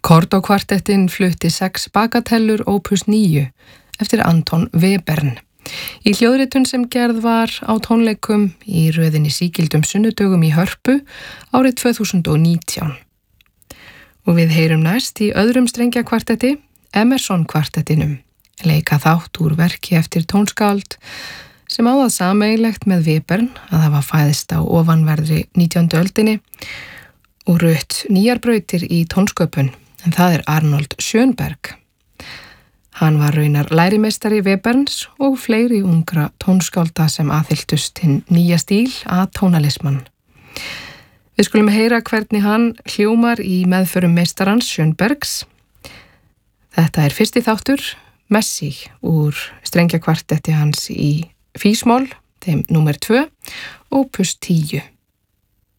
Kordó-kvartettinn flutti 6 bagatellur opus 9 eftir Anton Webern. Í hljóðritun sem gerð var á tónleikum í röðinni Sígildum sunnudögum í Hörpu árið 2019. Og við heyrum næst í öðrum strengjakvartetti, Emerson-kvartettinum, leika þátt úr verki eftir tónskáld sem á það sameiginlegt með Webern að hafa fæðist á ofanverðri 19. öldinni og rutt nýjar brautir í tónsköpun, en það er Arnold Schönberg. Hann var raunar lærimeistari Weberns og fleiri ungra tónskálda sem aðhylltust hinn nýja stíl atónalisman. Við skulum heyra hvernig hann hljómar í meðförum meistarans Schönbergs. Þetta er fyrsti þáttur, Messi, úr strengjakvartetti hans í físmól, þeim númer 2, opus 10.